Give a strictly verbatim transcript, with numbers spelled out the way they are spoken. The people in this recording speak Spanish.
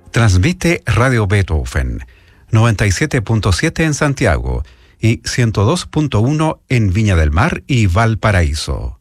Transmite Radio Beethoven, noventa y siete punto siete en Santiago y ciento dos punto uno en Viña del Mar y Valparaíso.